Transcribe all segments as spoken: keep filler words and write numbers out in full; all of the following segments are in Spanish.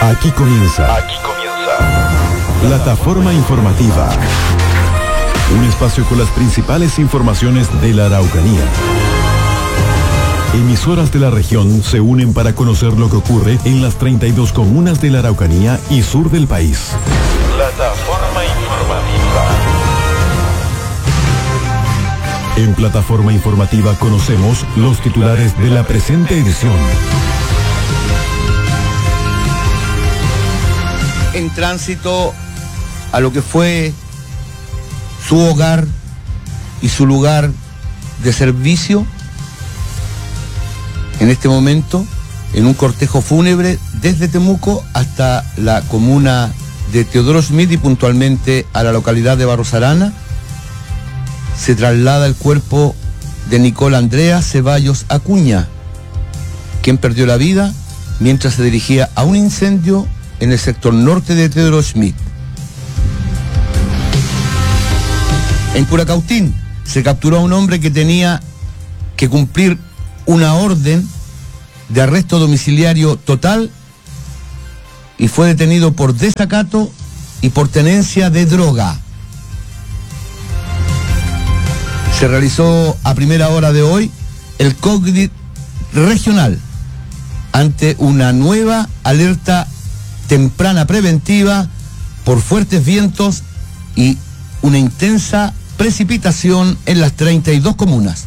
Aquí comienza. Aquí comienza. Plataforma informativa. Un espacio con las principales informaciones de la Araucanía. Emisoras de la región se unen para conocer lo que ocurre en las treinta y dos comunas de la Araucanía y sur del país. Plataforma informativa. En Plataforma Informativa conocemos los titulares de la presente edición. En tránsito a lo que fue su hogar y su lugar de servicio, en este momento, en un cortejo fúnebre desde Temuco hasta la comuna de Teodoro Schmidt y puntualmente a la localidad de Barros Arana, se traslada el cuerpo de Nicole Andrea Ceballos Acuña, quien perdió la vida mientras se dirigía a un incendio en el sector norte de Teodoro Schmidt. En Curacautín se capturó a un hombre que tenía que cumplir una orden de arresto domiciliario total y fue detenido por desacato y por tenencia de droga. Se realizó a primera hora de hoy el COGRID regional ante una nueva alerta temprana preventiva por fuertes vientos y una intensa precipitación en las treinta y dos comunas.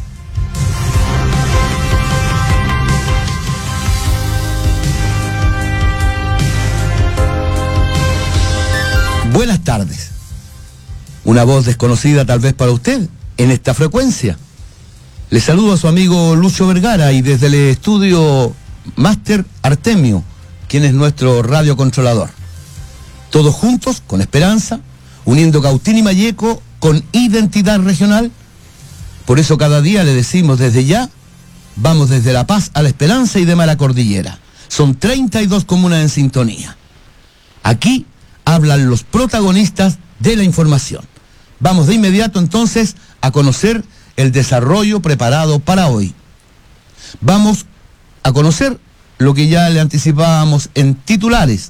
Buenas tardes. Una voz desconocida tal vez para usted en esta frecuencia. Le saludo a su amigo Lucho Vergara y desde el estudio Máster Artemio, quien es nuestro radiocontrolador. Todos juntos, con esperanza, uniendo Cautín y Malleco con identidad regional. Por eso cada día le decimos desde ya, vamos desde La Paz a La Esperanza y de Mala Cordillera. Son treinta y dos comunas en sintonía. Aquí hablan los protagonistas de la información. Vamos de inmediato entonces a conocer el desarrollo preparado para hoy. Vamos a conocer lo que ya le anticipábamos en titulares.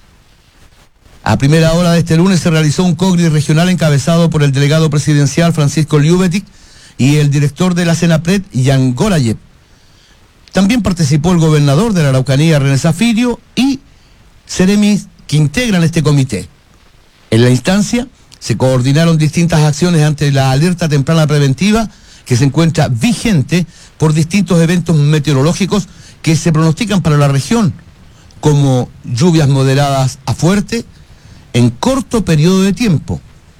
A primera hora de este lunes se realizó un COGRID regional encabezado por el delegado presidencial Francisco Liubetic y el director de la Senapred, Jan Gorayev. También participó el gobernador de la Araucanía, René Zafirio, y seremis que integran este comité. En la instancia se coordinaron distintas acciones ante la alerta temprana preventiva que se encuentra vigente por distintos eventos meteorológicos que se pronostican para la región, como lluvias moderadas a fuerte en corto periodo de tiempo,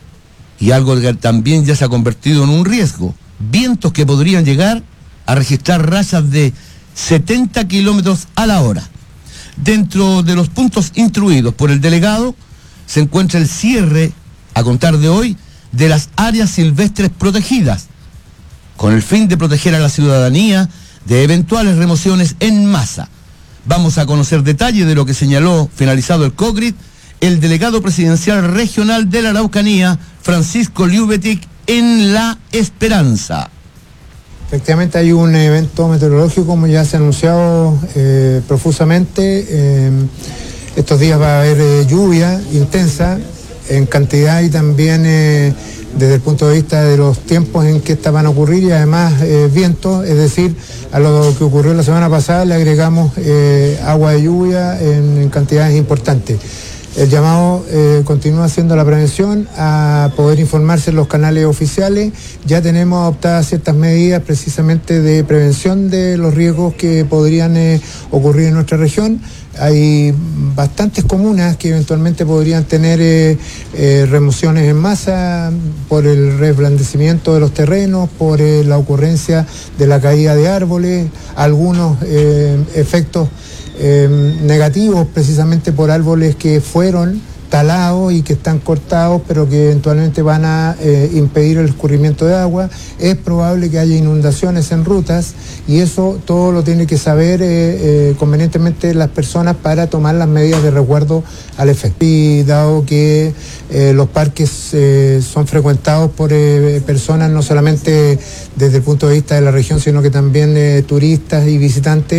y algo que también ya se ha convertido en un riesgo, vientos que podrían llegar a registrar rachas de setenta kilómetros a la hora. Dentro de los puntos instruidos por el delegado se encuentra el cierre, a contar de hoy, de las áreas silvestres protegidas, con el fin de proteger a la ciudadanía de eventuales remociones en masa. Vamos a conocer detalles de lo que señaló, finalizado el COGRID, el delegado presidencial regional de la Araucanía, Francisco Liubetic, en La Esperanza. Efectivamente hay un evento meteorológico, como ya se ha anunciado eh, profusamente. Eh, estos días va a haber eh, lluvia intensa en cantidad y también eh, desde el punto de vista de los tiempos en que estas van a ocurrir y además eh, vientos, es decir, a lo que ocurrió la semana pasada le agregamos eh, agua de lluvia en, en cantidades importantes. El llamado eh, continúa siendo la prevención, a poder informarse en los canales oficiales. Ya tenemos adoptadas ciertas medidas precisamente de prevención de los riesgos que podrían eh, ocurrir en nuestra región. Hay bastantes comunas que eventualmente podrían tener eh, eh, remociones en masa por el reblandecimiento de los terrenos, por eh, la ocurrencia de la caída de árboles, algunos eh, efectos Eh, negativos precisamente por árboles que fueron talados y que están cortados pero que eventualmente van a eh, impedir el escurrimiento de agua. Es probable que haya inundaciones en rutas y eso todo lo tienen que saber eh, eh, convenientemente las personas para tomar las medidas de resguardo al efecto. Y dado que eh, los parques eh, son frecuentados por eh, personas no solamente desde el punto de vista de la región, sino que también eh, turistas y visitantes,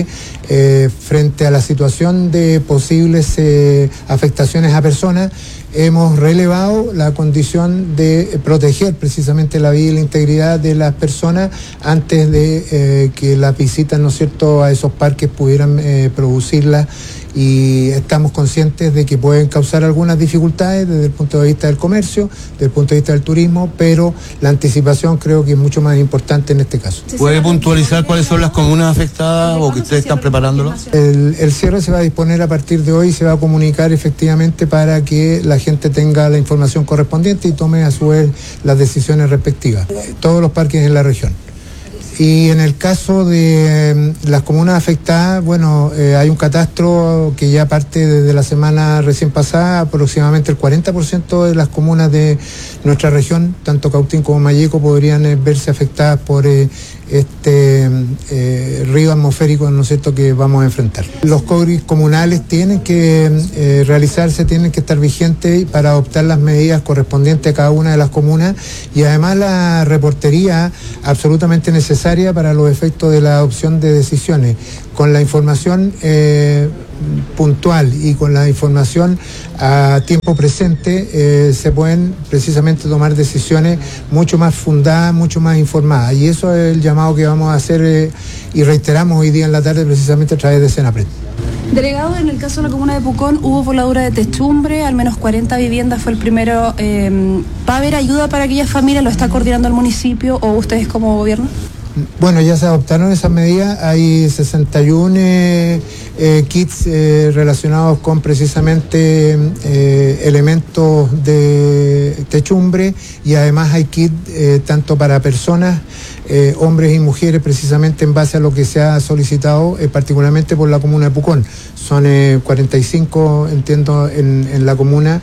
eh, frente a la situación de posibles eh, afectaciones a personas, hemos relevado la condición de proteger precisamente la vida y la integridad de las personas antes de eh, que las visitas, ¿no es cierto?, a esos parques pudieran eh, producirlas, y estamos conscientes de que pueden causar algunas dificultades desde el punto de vista del comercio, desde el punto de vista del turismo, pero la anticipación creo que es mucho más importante en este caso. ¿Puede puntualizar cuáles son las comunas afectadas o que ustedes están preparándolo? El, el cierre se va a disponer a partir de hoy, se va a comunicar efectivamente para que la gente tenga la información correspondiente y tome a su vez las decisiones respectivas. Todos los parques en la región. Y en el caso de eh, las comunas afectadas, bueno, eh, hay un catastro que ya parte desde la semana recién pasada. Aproximadamente el cuarenta por ciento de las comunas de nuestra región, tanto Cautín como Malleco, podrían eh, verse afectadas por eh, este eh, río atmosférico, ¿no es cierto?, que vamos a enfrentar. Los C O R I comunales tienen que eh, realizarse, tienen que estar vigentes para adoptar las medidas correspondientes a cada una de las comunas, y además la reportería absolutamente necesaria para los efectos de la adopción de decisiones. Con la información eh, puntual y con la información a tiempo presente eh, se pueden precisamente tomar decisiones mucho más fundadas, mucho más informadas, y eso es el llamado que vamos a hacer eh, y reiteramos hoy día en la tarde precisamente a través de Senapred. Delegado, en el caso de la comuna de Pucón hubo voladura de techumbre, al menos cuarenta viviendas fue el primero. Eh, ¿Va a haber ayuda para aquellas familias? ¿Lo está coordinando el municipio o ustedes como gobierno? Bueno, ya se adoptaron esas medidas, hay sesenta y uno eh, eh, kits eh, relacionados con precisamente eh, elementos de techumbre, y además hay kits eh, tanto para personas, eh, hombres y mujeres, precisamente en base a lo que se ha solicitado, eh, particularmente por la comuna de Pucón. Son eh, cuarenta y cinco, entiendo, en, en la comuna,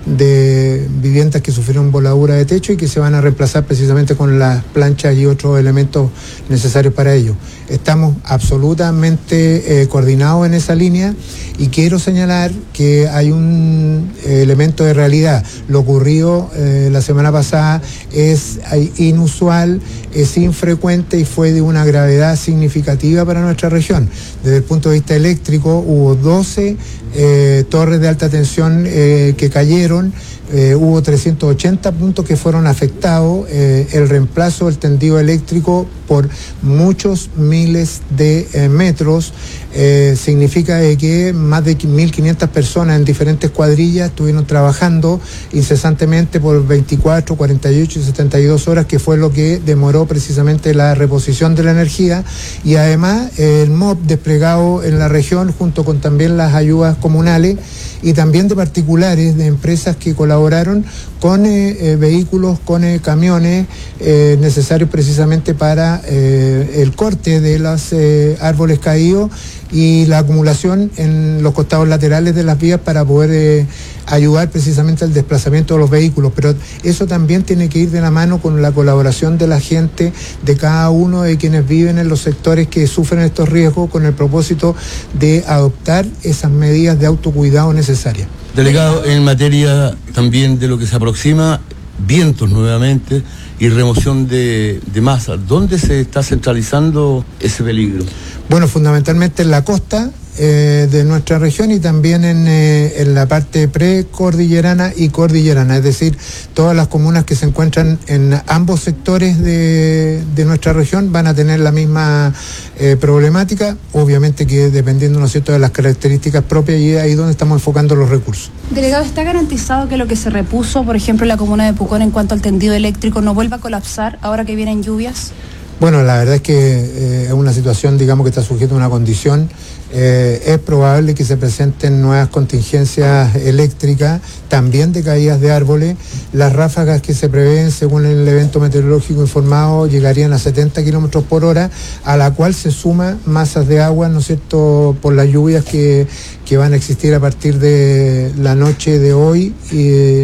de viviendas que sufrieron voladura de techo y que se van a reemplazar precisamente con las planchas y otros elementos necesarios para ello. Estamos absolutamente eh, coordinados en esa línea, y quiero señalar que hay un eh, elemento de realidad. Lo ocurrido eh, la semana pasada es inusual, es infrecuente y fue de una gravedad significativa para nuestra región. Desde el punto de vista eléctrico hubo doce eh, torres de alta tensión eh, que cayeron. Eh, hubo trescientos ochenta puntos que fueron afectados, eh, el reemplazo del tendido eléctrico por muchos miles de eh, metros, eh, significa eh, que más de mil quinientas personas en diferentes cuadrillas estuvieron trabajando incesantemente por veinticuatro, cuarenta y ocho y setenta y dos horas, que fue lo que demoró precisamente la reposición de la energía, y además eh, el M O P desplegado en la región junto con también las ayudas comunales y también de particulares, de empresas que colaboraron con eh, eh, vehículos, con eh, camiones eh, necesarios precisamente para eh, el corte de los eh, árboles caídos y la acumulación en los costados laterales de las vías para poder eh, ayudar precisamente al desplazamiento de los vehículos. Pero eso también tiene que ir de la mano con la colaboración de la gente, de cada uno de quienes viven en los sectores que sufren estos riesgos, con el propósito de adoptar esas medidas de autocuidado necesarias. Delegado, en materia también de lo que se aproxima, vientos nuevamente y remoción de, de masa, ¿dónde se está centralizando ese peligro? Bueno, fundamentalmente en la costa eh, de nuestra región, y también en, eh, en la parte precordillerana y cordillerana, es decir, todas las comunas que se encuentran en ambos sectores de, de nuestra región van a tener la misma eh, problemática, obviamente que dependiendo, ¿no es cierto?, de las características propias, y ahí es donde estamos enfocando los recursos. Delegado, ¿está garantizado que lo que se repuso, por ejemplo, en la comuna de Pucón en cuanto al tendido eléctrico, no vuelva a colapsar ahora que vienen lluvias? Bueno, la verdad es que eh, es una situación, digamos, que está sujeta a una condición. Eh, es probable que se presenten nuevas contingencias eléctricas, también de caídas de árboles. Las ráfagas que se prevén, según el evento meteorológico informado, llegarían a setenta kilómetros por hora, a la cual se suma masas de agua, ¿no es cierto?, por las lluvias que, que van a existir a partir de la noche de hoy y,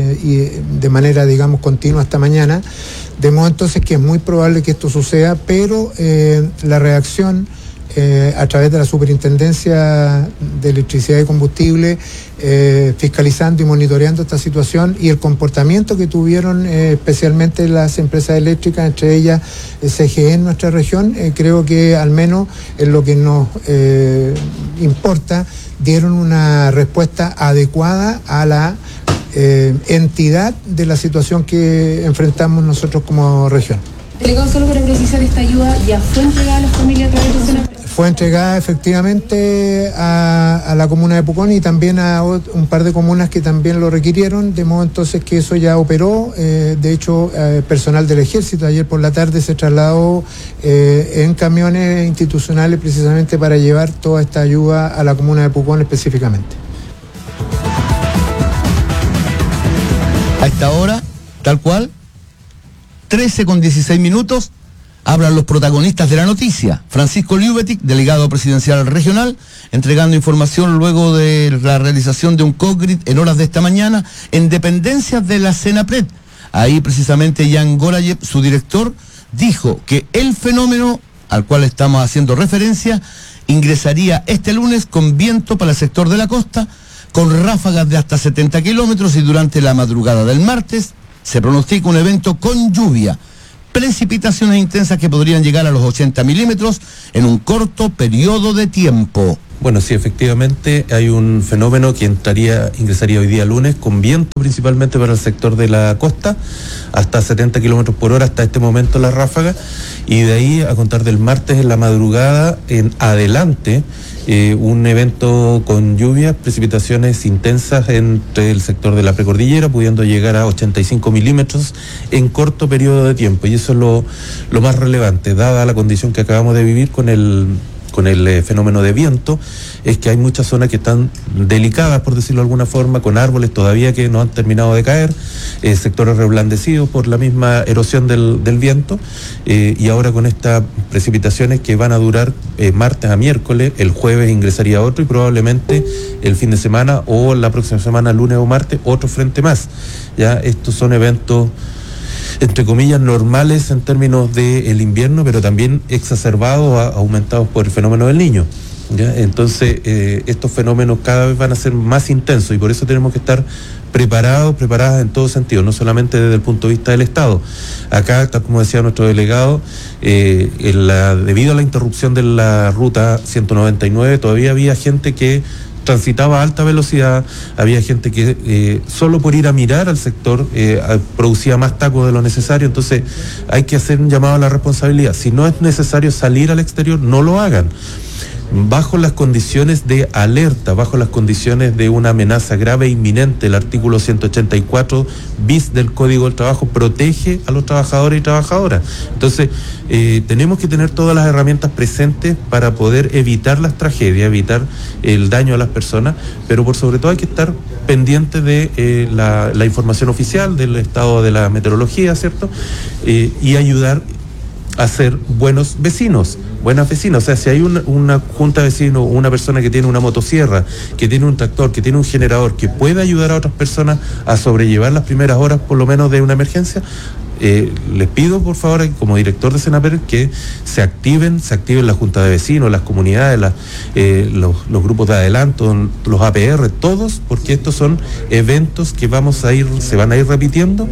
y de manera, digamos, continua hasta mañana. De modo entonces que es muy probable que esto suceda, pero eh, la reacción eh, a través de la Superintendencia de Electricidad y Combustible, eh, fiscalizando y monitoreando esta situación y el comportamiento que tuvieron eh, especialmente las empresas eléctricas, entre ellas eh, C G E en nuestra región. Eh, creo que al menos en lo que nos eh, importa, dieron una respuesta adecuada a la eh, entidad de la situación que enfrentamos nosotros como región. Delegado, solo para precisar, ¿esta ayuda ya fue entregada a las familias a través de Senapred? Fue entregada efectivamente a, a la comuna de Pucón y también a un par de comunas que también lo requirieron, de modo entonces que eso ya operó. Eh, de hecho, eh, personal del Ejército ayer por la tarde se trasladó eh, en camiones institucionales precisamente para llevar toda esta ayuda a la comuna de Pucón específicamente. A esta hora, tal cual, trece con dieciséis minutos, hablan los protagonistas de la noticia. Francisco Liubetic, delegado presidencial regional, entregando información luego de la realización de un COGRIT en horas de esta mañana en dependencias de la Senapred. Ahí precisamente Jan Gorayev, su director, dijo que el fenómeno al cual estamos haciendo referencia ingresaría este lunes con viento para el sector de la costa, con ráfagas de hasta setenta kilómetros, y durante la madrugada del martes se pronostica un evento con lluvia, precipitaciones intensas que podrían llegar a los ochenta milímetros en un corto periodo de tiempo. Bueno, sí, efectivamente hay un fenómeno que entraría, ingresaría hoy día lunes con viento principalmente para el sector de la costa, hasta setenta kilómetros por hora hasta este momento la ráfaga, y de ahí a contar del martes en la madrugada en adelante, eh, un evento con lluvias, precipitaciones intensas entre el sector de la precordillera, pudiendo llegar a ochenta y cinco milímetros en corto periodo de tiempo, y eso es lo, lo más relevante, dada la condición que acabamos de vivir con el con el eh, fenómeno de viento, es que hay muchas zonas que están delicadas, por decirlo de alguna forma, con árboles todavía que no han terminado de caer, eh, sectores reblandecidos por la misma erosión del, del viento, eh, y ahora con estas precipitaciones que van a durar eh, martes a miércoles, el jueves ingresaría otro y probablemente el fin de semana o la próxima semana, lunes o martes, otro frente más. Ya estos son eventos entre comillas normales en términos del invierno, pero también exacerbados, a, aumentados por el fenómeno del Niño. ¿Ya? Entonces eh, estos fenómenos cada vez van a ser más intensos y por eso tenemos que estar preparados, preparadas en todo sentido, no solamente desde el punto de vista del Estado. Acá, tal como decía nuestro delegado, eh, en la, debido a la interrupción de la ruta ciento noventa y nueve, todavía había gente que transitaba a alta velocidad, había gente que eh, solo por ir a mirar al sector eh, producía más tacos de lo necesario, entonces hay que hacer un llamado a la responsabilidad. Si no es necesario salir al exterior, no lo hagan. Bajo las condiciones de alerta, bajo las condiciones de una amenaza grave e inminente, el artículo ciento ochenta y cuatro bis del Código del Trabajo protege a los trabajadores y trabajadoras. Entonces, eh, tenemos que tener todas las herramientas presentes para poder evitar las tragedias, evitar el daño a las personas, pero por sobre todo hay que estar pendientes de eh, la, la información oficial del estado de la meteorología, ¿cierto? Eh, y ayudar a ser buenos vecinos. Buenas vecinas, o sea, si hay una, una junta de vecinos, una persona que tiene una motosierra, que tiene un tractor, que tiene un generador, que puede ayudar a otras personas a sobrellevar las primeras horas por lo menos de una emergencia, eh, les pido por favor, como director de Senapred, que se activen, se activen la junta de vecinos, las comunidades, las, eh, los, los grupos de adelanto, los A P R, todos, porque estos son eventos que vamos a ir, se van a ir repitiendo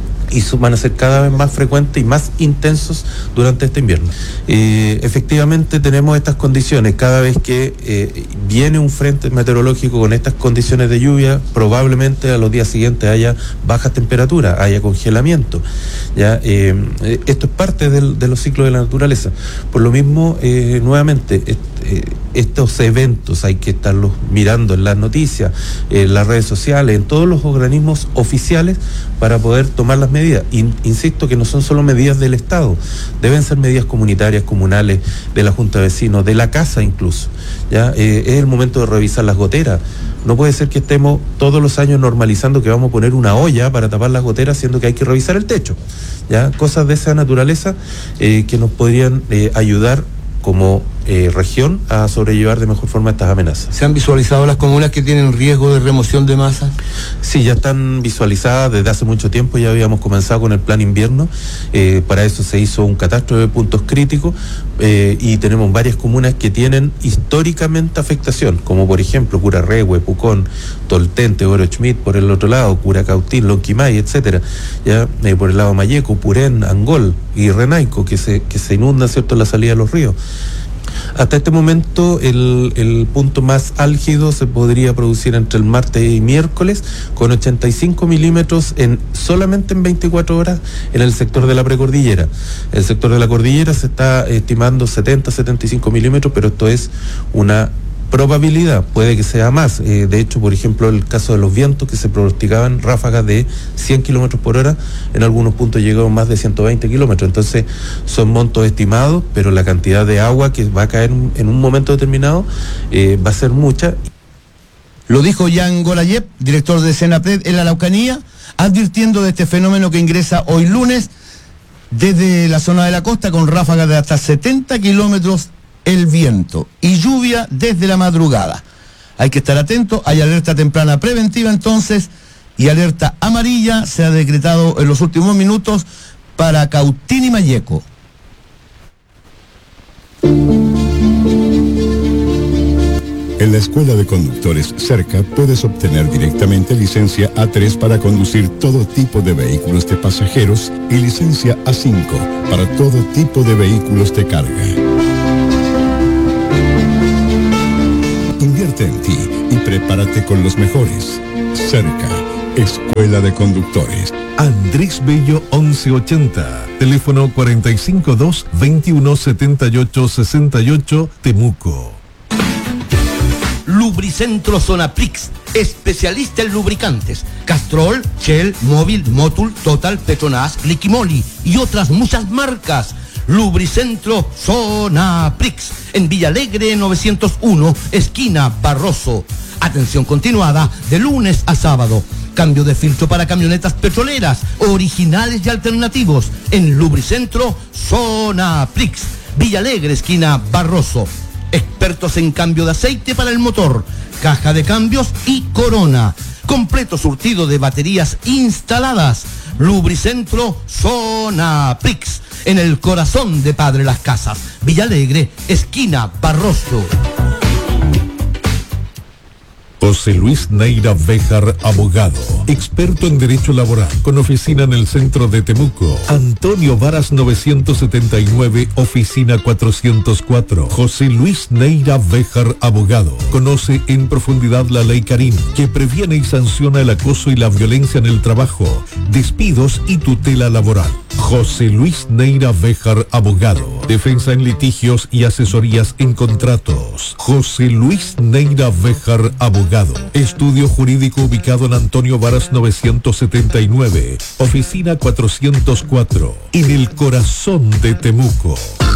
y van a ser cada vez más frecuentes y más intensos durante este invierno. Eh, efectivamente tenemos estas condiciones, cada vez que eh, viene un frente meteorológico con estas condiciones de lluvia, probablemente a los días siguientes haya bajas temperaturas, haya congelamiento. ¿Ya? Eh, esto es parte del, de los ciclos de la naturaleza. Por lo mismo, eh, nuevamente, est, eh, estos eventos hay que estarlos mirando en las noticias, en las redes sociales, en todos los organismos oficiales para poder tomar las medidas. medidas. Insisto que no son solo medidas del Estado, deben ser medidas comunitarias, comunales, de la Junta de Vecinos, de la casa incluso. ¿Ya? Eh, es el momento de revisar las goteras. No puede ser que estemos todos los años normalizando que vamos a poner una olla para tapar las goteras, siendo que hay que revisar el techo. ¿Ya? Cosas de esa naturaleza eh, que nos podrían eh, ayudar como eh, región a sobrellevar de mejor forma estas amenazas. ¿Se han visualizado las comunas que tienen riesgo de remoción de masas? Sí, ya están visualizadas desde hace mucho tiempo, ya habíamos comenzado con el plan invierno, eh, para eso se hizo un catastro de puntos críticos eh, y tenemos varias comunas que tienen históricamente afectación, como por ejemplo Curarrehue, Pucón, Toltente, Oro Schmidt, por el otro lado, Curacautín, Lonquimay, etcétera, ya eh, por el lado Mayeco, Purén, Angol y Renaico, que se, que se inunda, ¿cierto?, la salida de los ríos. Hasta este momento el, el punto más álgido se podría producir entre el martes y miércoles con ochenta y cinco milímetros en, solamente en veinticuatro horas en el sector de la precordillera. El sector de la cordillera se está estimando setenta, setenta y cinco milímetros, pero esto es una probabilidad, puede que sea más. Eh, de hecho, por ejemplo, el caso de los vientos, que se pronosticaban ráfagas de cien kilómetros por hora, en algunos puntos llegaron más de ciento veinte kilómetros. Entonces, son montos estimados, pero la cantidad de agua que va a caer en un momento determinado eh, va a ser mucha. Lo dijo Jan Golayev, director de Senapred en la Araucanía, advirtiendo de este fenómeno que ingresa hoy lunes desde la zona de la costa con ráfagas de hasta setenta kilómetros el viento y lluvia desde la madrugada. Hay que estar atento, hay alerta temprana preventiva entonces y alerta amarilla se ha decretado en los últimos minutos para Cautín y Mayeco. En la Escuela de Conductores Cerca puedes obtener directamente licencia A tres para conducir todo tipo de vehículos de pasajeros y licencia A cinco para todo tipo de vehículos de carga. Invierte en ti y prepárate con los mejores. Cerca, Escuela de Conductores. Andrés Bello once ochenta, teléfono cuarenta y cinco dos, veintiuno setenta y ocho sesenta y ocho, Temuco. Lubricentro Sonaprix, especialista en lubricantes, Castrol, Shell, Móvil, Motul, Total, Petronas, Liquimoli y otras muchas marcas. Lubricentro Sonaprix, en Villalegre novecientos uno, esquina Barroso. Atención continuada de lunes a sábado. Cambio de filtro para camionetas petroleras, originales y alternativos, en Lubricentro Sonaprix, Villalegre, esquina Barroso. Expertos en cambio de aceite para el motor, caja de cambios y corona. Completo surtido de baterías instaladas. Lubricentro Sonaprix, en el corazón de Padre Las Casas, Villalegre, esquina Barroso. José Luis Neira Béjar, abogado, experto en derecho laboral, con oficina en el centro de Temuco. Antonio Varas novecientos setenta y nueve, oficina cuatrocientos cuatro. José Luis Neira Béjar, abogado, conoce en profundidad la ley Karim, que previene y sanciona el acoso y la violencia en el trabajo, despidos y tutela laboral. José Luis Neira Béjar, abogado, defensa en litigios y asesorías en contratos. José Luis Neira Béjar, abogado. Estudio jurídico ubicado en Antonio Varas novecientos setenta y nueve, oficina cuatrocientos cuatro, en el corazón de Temuco.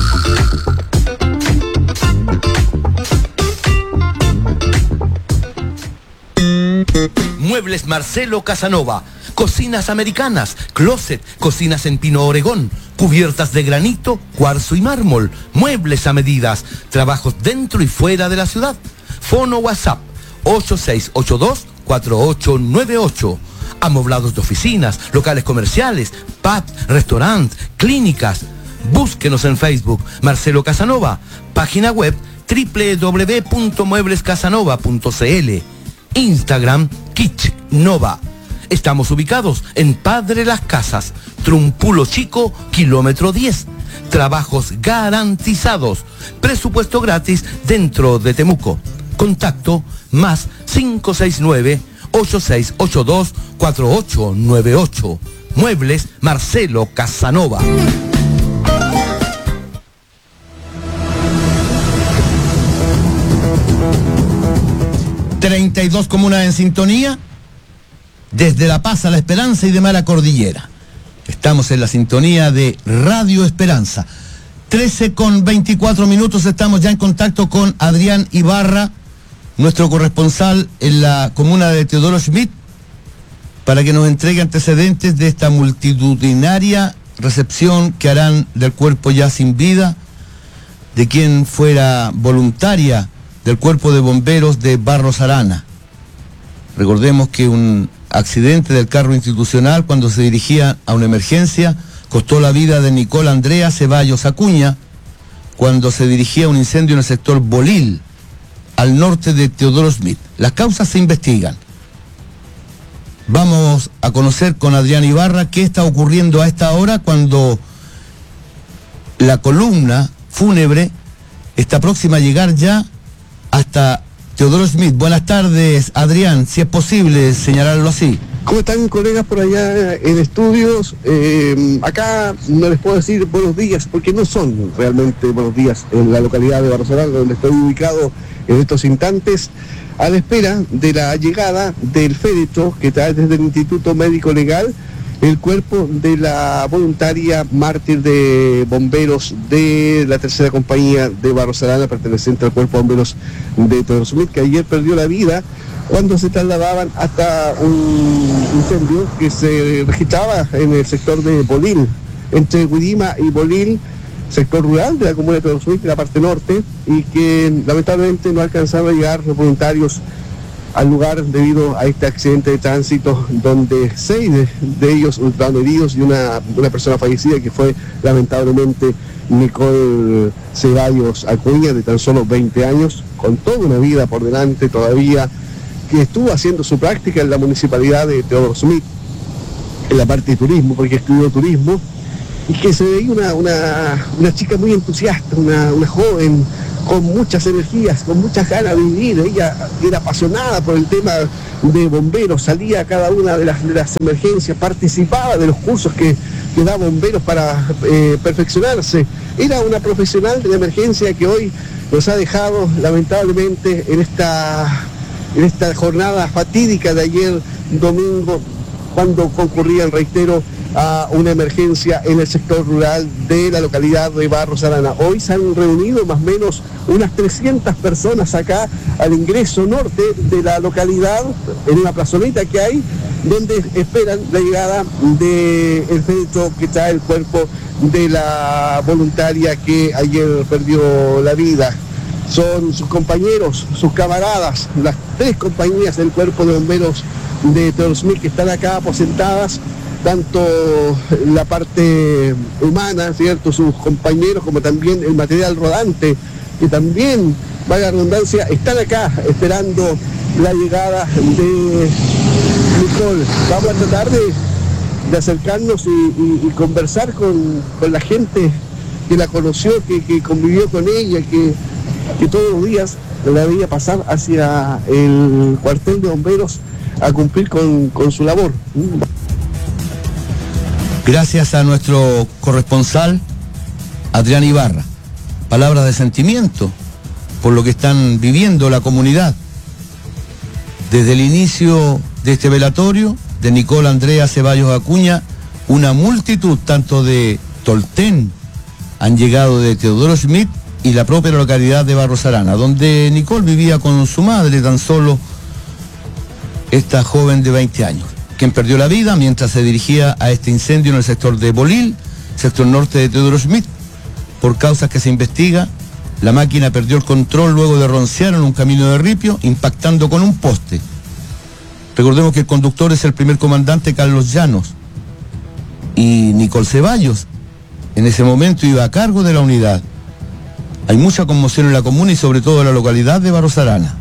Muebles Marcelo Casanova, cocinas americanas, closet, cocinas en pino Oregón, cubiertas de granito, cuarzo y mármol, muebles a medidas, trabajos dentro y fuera de la ciudad. Fono WhatsApp ocho seis ocho dos, cuatro ocho nueve ocho. Amoblados de oficinas, locales comerciales, pub, restaurant, clínicas. Búsquenos en Facebook, Marcelo Casanova, página web doble u doble u doble u punto muebles casanova punto c l, Instagram, Kitsch Nova. Estamos ubicados en Padre Las Casas, Trumpulo Chico, kilómetro diez. Trabajos garantizados, presupuesto gratis dentro de Temuco. Contacto más cinco seis nueve, ocho seis ocho dos, cuatro ocho nueve ocho. Muebles Marcelo Casanova. treinta y dos comunas en sintonía, desde La Paz a La Esperanza y de Mala Cordillera. Estamos en la sintonía de Radio Esperanza. trece con veinticuatro minutos, estamos ya en contacto con Adrián Ibarra, nuestro corresponsal en la comuna de Teodoro Schmidt, para que nos entregue antecedentes de esta multitudinaria recepción que harán del cuerpo ya sin vida de quien fuera voluntaria del Cuerpo de Bomberos de Barros Arana. Recordemos que un accidente del carro institucional cuando se dirigía a una emergencia costó la vida de Nicole Andrea Ceballos Acuña cuando se dirigía a un incendio en el sector Bolil, al norte de Teodoro Smith. Las causas se investigan. Vamos a conocer con Adrián Ibarra qué está ocurriendo a esta hora cuando la columna fúnebre está próxima a llegar ya hasta Teodoro Smith. Buenas tardes, Adrián, si es posible señalarlo así. ¿Cómo están, colegas por allá en estudios? Eh, acá no les puedo decir buenos días porque no son realmente buenos días en la localidad de Barros Arana, donde estoy ubicado en estos instantes, a la espera de la llegada del féretro que trae desde el Instituto Médico Legal el cuerpo de la voluntaria mártir de bomberos de la tercera compañía de Barros Arana, perteneciente al cuerpo de bomberos de Teodoro Smith, que ayer perdió la vida cuando se trasladaban hasta un incendio que se registraba en el sector de Bolil, entre Huidima y Bolil, sector rural de la comuna de Teodoro Smith, de la parte norte, y que lamentablemente no alcanzaron a llegar los voluntarios al lugar debido a este accidente de tránsito donde seis de, de ellos estaban heridos y una, una persona fallecida que fue lamentablemente Nicole Ceballos Acuña, de tan solo veinte años, con toda una vida por delante todavía, que estuvo haciendo su práctica en la municipalidad de Teodoro Smith, en la parte de turismo, porque estudió turismo, y que se veía una, una, una chica muy entusiasta, una, una joven con muchas energías, con muchas ganas de vivir. Ella era apasionada por el tema de bomberos, salía a cada una de las, de las emergencias, participaba de los cursos que, que da bomberos para eh, perfeccionarse. Era una profesional de la emergencia que hoy nos ha dejado lamentablemente en esta, en esta jornada fatídica de ayer domingo, cuando concurrían, reitero, a una emergencia en el sector rural de la localidad de Barros Arana. Hoy se han reunido más o menos unas trescientas personas acá al ingreso norte de la localidad, en una plazoleta que hay, donde esperan la llegada del féretro que trae el cuerpo de la voluntaria que ayer perdió la vida. Son sus compañeros, sus camaradas, las tres compañías del cuerpo de bomberos de Teodoro Smith que están acá aposentadas, tanto la parte humana, ¿cierto?, sus compañeros, como también el material rodante, que también, valga la redundancia, están acá esperando la llegada de Nicole. Vamos a tratar de, de acercarnos y, y, y conversar con, con la gente que la conoció, que, que convivió con ella, que, que todos los días la veía pasar hacia el cuartel de bomberos a cumplir con, con su labor. Gracias a nuestro corresponsal, Adrián Ibarra. Palabras de sentimiento por lo que están viviendo la comunidad. Desde el inicio de este velatorio de Nicole Andrea Ceballos Acuña, una multitud tanto de Tolten han llegado de Teodoro Smith y la propia localidad de Barros Arana, donde Nicole vivía con su madre, tan solo esta joven de veinte años, quien perdió la vida mientras se dirigía a este incendio en el sector de Bolil, sector norte de Teodoro Smith. Por causas que se investiga, la máquina perdió el control luego de roncear en un camino de ripio, impactando con un poste. Recordemos que el conductor es el primer comandante Carlos Llanos, y Nicole Ceballos en ese momento iba a cargo de la unidad. Hay mucha conmoción en la comuna y sobre todo en la localidad de Barros Arana,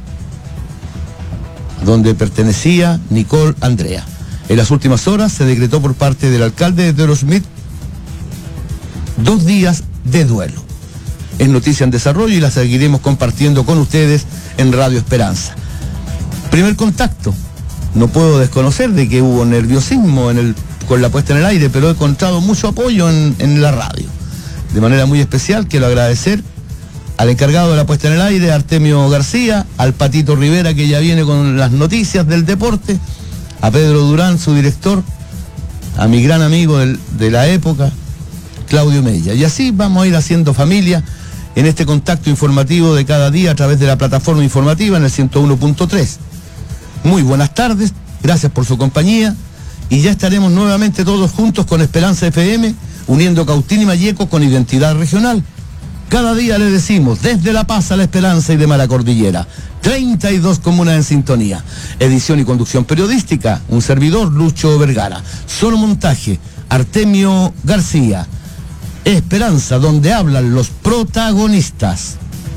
donde pertenecía Nicole Andrea. En las últimas horas se decretó por parte del alcalde de Teodoro Smith dos días de duelo. Es noticia en desarrollo y la seguiremos compartiendo con ustedes en Radio Esperanza. Primer contacto. No puedo desconocer de que hubo nerviosismo en el, con la puesta en el aire, pero he encontrado mucho apoyo en, en la radio. De manera muy especial quiero agradecer al encargado de la puesta en el aire, Artemio García, al Patito Rivera, que ya viene con las noticias del deporte, a Pedro Durán, su director, a mi gran amigo del, de la época, Claudio Mella. Y así vamos a ir haciendo familia en este contacto informativo de cada día a través de la plataforma informativa en el ciento uno punto tres. Muy buenas tardes, gracias por su compañía, y ya estaremos nuevamente todos juntos con Esperanza F M, uniendo Cautín y Malleco con identidad regional. Cada día le decimos, desde La Paz a La Esperanza y de Mala Cordillera, treinta y dos comunas en sintonía. Edición y conducción periodística, un servidor, Lucho Vergara. Solo montaje, Artemio García. Esperanza, donde hablan los protagonistas.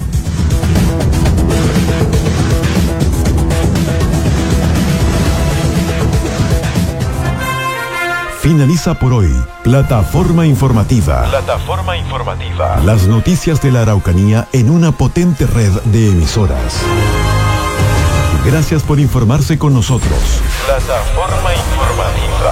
Finaliza por hoy Plataforma Informativa. Plataforma informativa. Las noticias de la Araucanía en una potente red de emisoras. Gracias por informarse con nosotros. Plataforma informativa.